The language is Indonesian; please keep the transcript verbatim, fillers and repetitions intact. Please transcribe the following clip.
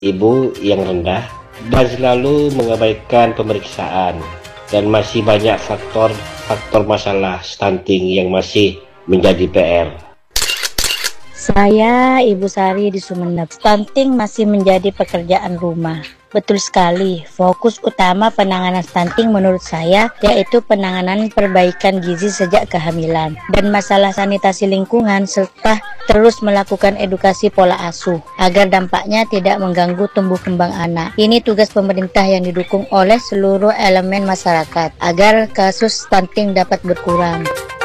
ibu yang rendah dan selalu mengabaikan pemeriksaan, dan masih banyak faktor-faktor masalah stunting yang masih menjadi P R. Saya Ibu Sari di Sumeneb. Stunting masih menjadi pekerjaan rumah. Betul sekali, fokus utama penanganan stunting menurut saya yaitu penanganan perbaikan gizi sejak kehamilan dan masalah sanitasi lingkungan, serta terus melakukan edukasi pola asuh agar dampaknya tidak mengganggu tumbuh kembang anak. Ini tugas pemerintah yang didukung oleh seluruh elemen masyarakat agar kasus stunting dapat berkurang.